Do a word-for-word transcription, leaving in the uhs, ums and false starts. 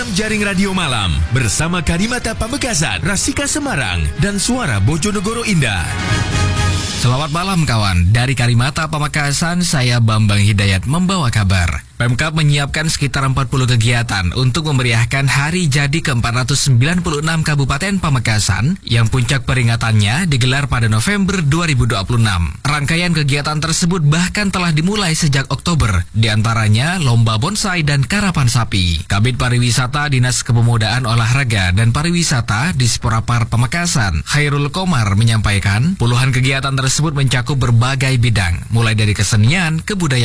Program Jaring Radio Malam bersama Karimata Pamekasan, Rasika Semarang, dan Suara Bojonegoro Indah. Selamat malam kawan, dari Karimata Pamekasan saya Bambang Hidayat membawa kabar. Pemkab menyiapkan sekitar empat puluh kegiatan untuk memeriahkan hari jadi ke empat ratus sembilan puluh enam Kabupaten Pamekasan yang puncak peringatannya digelar pada November dua ribu dua puluh enam. Rangkaian kegiatan tersebut bahkan telah dimulai sejak Oktober, diantaranya lomba bonsai dan karapan sapi. Kabid Pariwisata Dinas Kepemudaan Olahraga dan Pariwisata Disporapar Pamekasan, Khairul Komar menyampaikan puluhan kegiatan tersebut mencakup berbagai bidang, mulai dari kesenian, kebudayaan,